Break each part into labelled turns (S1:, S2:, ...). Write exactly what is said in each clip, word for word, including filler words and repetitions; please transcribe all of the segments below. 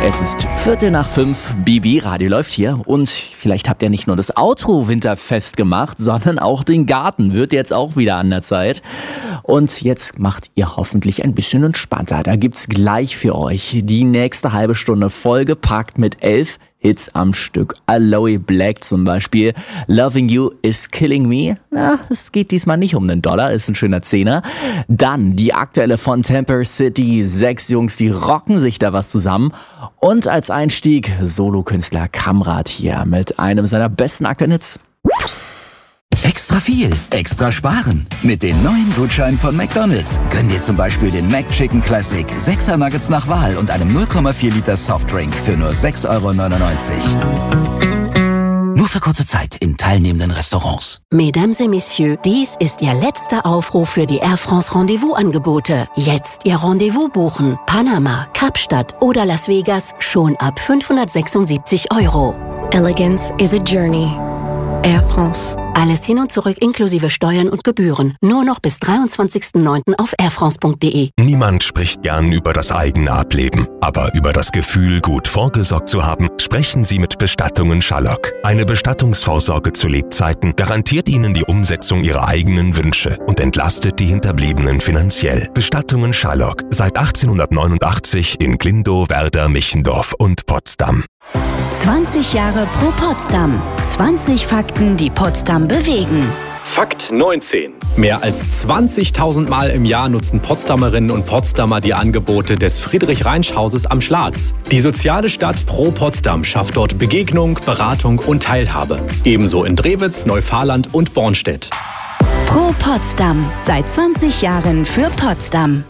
S1: Es ist Viertel nach fünf, B B Radio läuft hier und vielleicht habt ihr nicht nur das Auto winterfest gemacht, sondern auch den Garten. Wird jetzt auch wieder an der Zeit. Und jetzt macht ihr hoffentlich ein bisschen entspannter. Da gibt's gleich für euch die nächste halbe Stunde vollgepackt mit elf Hits am Stück. Aloe Black zum Beispiel. Loving You is Killing Me. Na, es geht diesmal nicht um einen Dollar, ist ein schöner Zehner. Dann die aktuelle von Temper City. Sechs Jungs, die rocken sich da was zusammen. Und als Einstieg Solokünstler Kamrat hier mit einem seiner besten aktuellen Hits.
S2: Extra viel, extra sparen. Mit den neuen Gutscheinen von McDonald's. Gönn dir zum Beispiel den McChicken Classic, sechser Nuggets nach Wahl und einem null Komma vier Liter Softdrink für nur sechs Euro neunundneunzig. Nur für kurze Zeit in teilnehmenden Restaurants.
S3: Mesdames et Messieurs, dies ist Ihr letzter Aufruf für die Air France Rendezvous-Angebote. Jetzt Ihr Rendezvous buchen. Panama, Kapstadt oder Las Vegas schon ab fünfhundertsechsundsiebzig Euro. Elegance is a journey. Air France. Alles hin und zurück inklusive Steuern und Gebühren. Nur noch bis dreiundzwanzigsten neunten auf airfrance punkt de.
S4: Niemand spricht gern über das eigene Ableben. Aber über das Gefühl, gut vorgesorgt zu haben, sprechen Sie mit Bestattungen Schallock. Eine Bestattungsvorsorge zu Lebzeiten garantiert Ihnen die Umsetzung Ihrer eigenen Wünsche und entlastet die Hinterbliebenen finanziell. Bestattungen Schallock. Seit achtzehnhundertneunundachtzig in Glindow, Werder, Michendorf und Potsdam.
S3: zwanzig Jahre pro Potsdam. zwanzig Fakten, die Potsdam bewegen.
S5: Fakt neunzehn. Mehr als zwanzigtausend Mal im Jahr nutzen Potsdamerinnen und Potsdamer die Angebote des Friedrich-Reinsch-Hauses am Schlatz. Die soziale Stadt Pro Potsdam schafft dort Begegnung, Beratung und Teilhabe. Ebenso in Drewitz, Neufahrland und Bornstedt.
S3: Pro Potsdam. Seit zwanzig Jahren für Potsdam.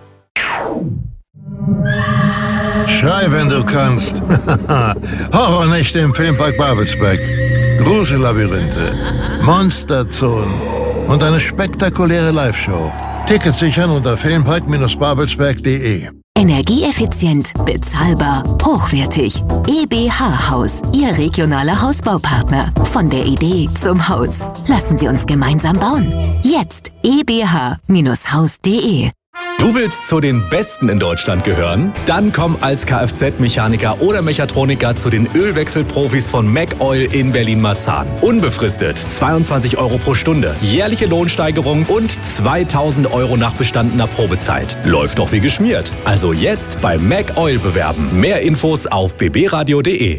S6: Schrei, wenn du kannst. Horrornächte im Filmpark Babelsberg. Grusellabyrinthe, Monsterzonen und eine spektakuläre Live-Show. Tickets sichern unter filmpark Bindestrich babelsberg punkt de.
S7: Energieeffizient, bezahlbar, hochwertig. E B H Haus, Ihr regionaler Hausbaupartner. Von der Idee zum Haus. Lassen Sie uns gemeinsam bauen. Jetzt e b h Haus punkt de.
S5: Du willst zu den Besten in Deutschland gehören? Dann komm als Kfz-Mechaniker oder Mechatroniker zu den Ölwechselprofis von McOil in Berlin-Marzahn. Unbefristet zweiundzwanzig Euro pro Stunde, jährliche Lohnsteigerung und zweitausend Euro nach bestandener Probezeit. Läuft doch wie geschmiert. Also jetzt bei McOil bewerben. Mehr Infos auf b b radio punkt de.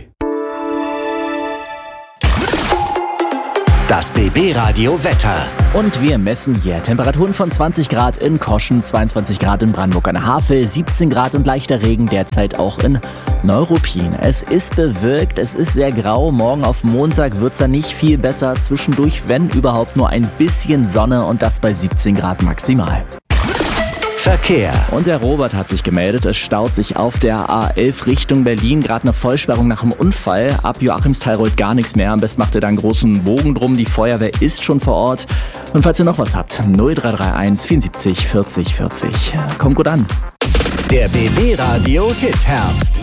S2: Das B B Radio Wetter.
S1: Und wir messen hier Temperaturen von zwanzig Grad in Koschen, zweiundzwanzig Grad in Brandenburg an der Havel, siebzehn Grad und leichter Regen derzeit auch in Neuruppin. Es ist bewölkt, es ist sehr grau. Morgen auf Montag wird es dann nicht viel besser. Zwischendurch, wenn überhaupt, nur ein bisschen Sonne und das bei siebzehn Grad maximal.
S2: Verkehr.
S1: Und der Robert hat sich gemeldet. Es staut sich auf der A elf Richtung Berlin. Gerade eine Vollsperrung nach dem Unfall. Ab Joachimsthal rollt gar nichts mehr. Am besten macht ihr da einen großen Bogen drum. Die Feuerwehr ist schon vor Ort. Und falls ihr noch was habt, null drei drei eins vierundsiebzig vierzig vierzig. Kommt gut an.
S2: Der B B Radio Hit Herbst.